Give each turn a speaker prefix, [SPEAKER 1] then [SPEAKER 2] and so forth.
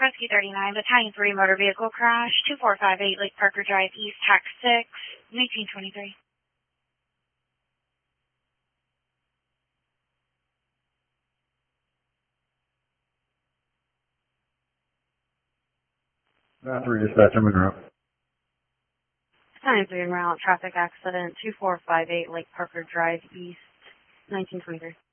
[SPEAKER 1] Rescue 39, Battalion 3 motor vehicle crash, 2458 Lake Parker Drive East, TAC 6, 1923.
[SPEAKER 2] Three dispatch, I'm en route.
[SPEAKER 3] Battalion 3 en route, traffic accident, 2458 Lake Parker Drive East, 1923.